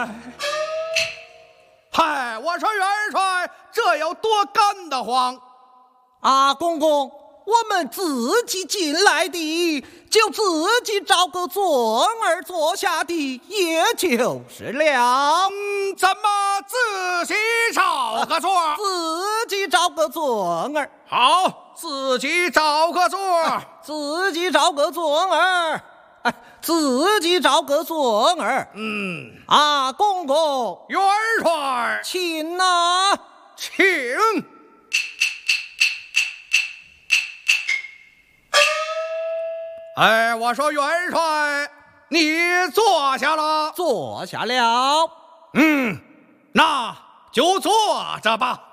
嗨，我说元帅，这有多干得慌啊！公公，我们自己进来的，就自己找个座儿坐下的，也就是了。 怎么自己找个座？ 自己找个座儿。 好，自己找个座。 自己找个座儿。自己找个座儿。啊，公公， 元帅， 请呐， 请。哎，我说元帅，你坐下了？ 坐下了。 那就坐着吧。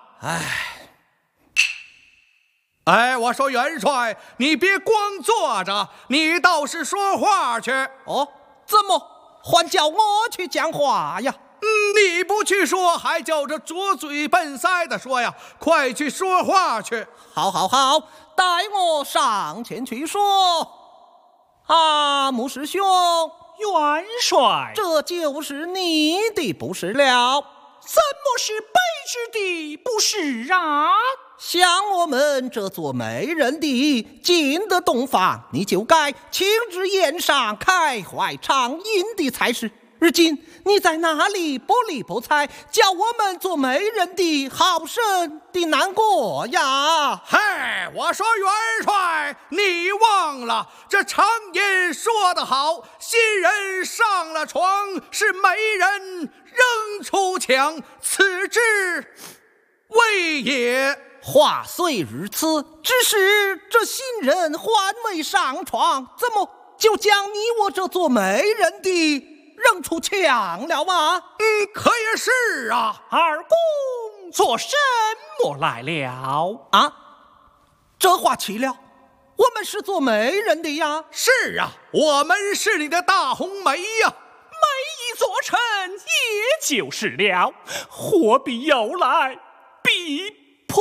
哎，我说元帅，你别光坐着，你倒是说话去。 哦，怎么还叫我去讲话呀？ 你不去说，还叫着拙嘴笨腮的说呀！快去说话去。 好，带我上前去说。啊，牧师兄， 元帅， 这就是你的不是了。 怎么是卑职的不是啊？ 像我们这做媒人的进得洞房，你就该亲至宴上开怀畅饮的才是。如今你在哪里不理不睬，叫我们做媒人的好生的难过呀！ 嗨，我说元帅，你忘了这常言说得好，新人上了床，是媒人扔出墙，此之谓也。 话虽如此，只是这新人还未上床，怎么就将你我这做媒人的扔出墙了吗？ 可也是啊。 二公做什么来了？ 啊，这话奇了，我们是做媒人的呀。 是啊，我们是你的大红媒呀。 媒一做成，也就是了，货必有来，必破。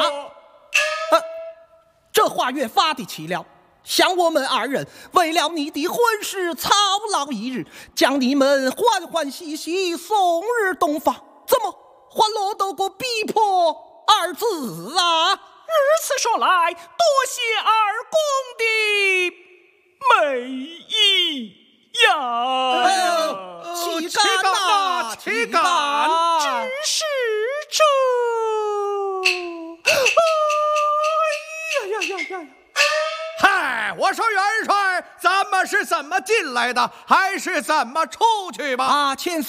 这话越发的奇了。像我们二人为了你的婚事操劳一日，将你们欢欢喜喜送入洞房，怎么还落得个逼迫二字啊？ 如此说来，多谢二公的美意呀！ 岂敢呐，岂敢！ 只是这，呀！ 嗨，我说元帅，咱们是怎么进来的，还是怎么出去吧？ 千岁。